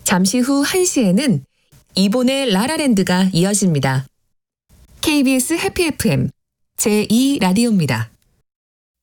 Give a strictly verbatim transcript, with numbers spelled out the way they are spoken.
잠시 후 한 시에는 이본의 라라랜드가 이어집니다. 케이비에스 해피 에프엠 제이 라디오입니다.